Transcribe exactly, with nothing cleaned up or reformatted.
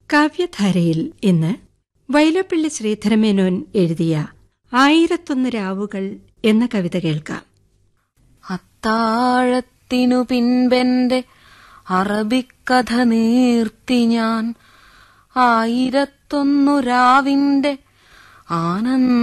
കാവ്യധാരയിൽ ഇന്ന് വൈലോപ്പിള്ളി ശ്രീധരമേനോൻ എഴുതിയ ആയിരത്തൊന്ന് രാവുകൾ എന്ന കവിത കേൾക്കാം. അത്താഴത്തിനു പിൻപെന്റെ അറബിക്കഥ നീർത്തി ഞാൻ ആയിരത്തൊന്നു രാവിന്റെ ആനന്ദ